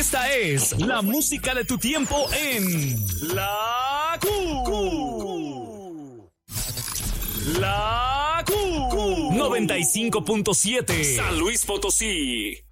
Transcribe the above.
Esta es la música de tu tiempo en La Q. La Q. 95.7 San Luis Potosí.